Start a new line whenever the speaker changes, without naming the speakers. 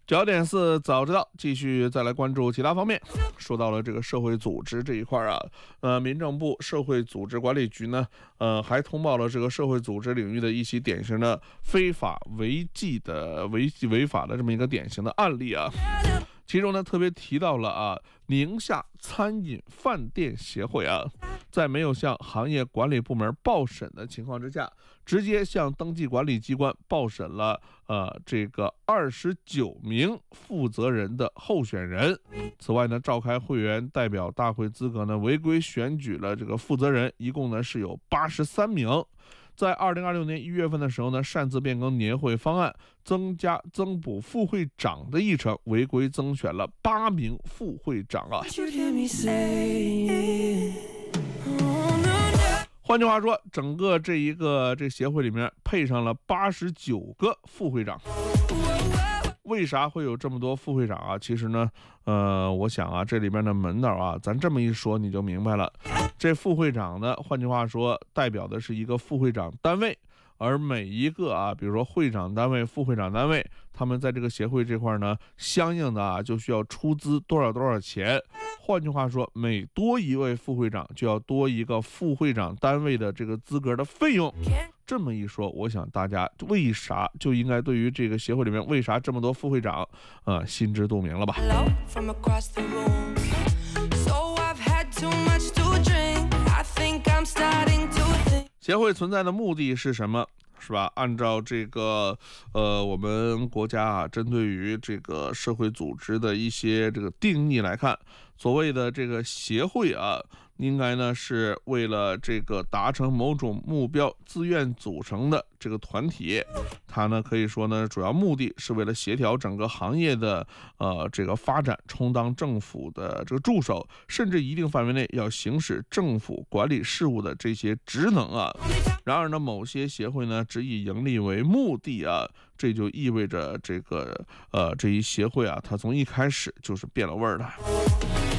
9点4早知道，继续再来关注其他方面。说到了这个社会组织这一块啊，民政部社会组织管理局呢，还通报了这个社会组织领域的一些典型的非法违法的这么一个典型的案例啊。其中呢，特别提到了宁夏餐饮饭店协会在没有向行业管理部门报审的情况之下，直接向登记管理机关报审了这个29名负责人的候选人。此外呢，召开会员代表大会资格呢，违规选举了这个负责人，一共呢是有83名。在2026年1月份的时候呢，擅自变更年会方案，增补副会长的议程，违规增选了8名副会长啊。换句话说，整个这协会里面配上了89个副会长。为啥会有这么多副会长啊？其实呢，我想这里边的门道咱这么一说你就明白了。这副会长呢，换句话说，代表的是一个副会长单位，而每一个比如说会长单位、副会长单位，他们在这个协会这块呢，相应的就需要出资多少钱。换句话说，每多一位副会长，就要多一个副会长单位的这个资格的费用。这么一说，我想大家为啥就应该对于这个协会里面为啥这么多副会长心知肚明了吧？协会存在的目的是什么？是吧？按照这个我们国家针对于这个社会组织的一些这个定义来看，所谓的这个协会应该呢是为了这个达成某种目标自愿组成的这个团体。它呢可以说呢，主要目的是为了协调整个行业的这个发展，充当政府的这个助手，甚至一定范围内要行使政府管理事务的这些职能然而呢，某些协会呢只以盈利为目的这就意味着这个这一协会它从一开始就是变了味儿的。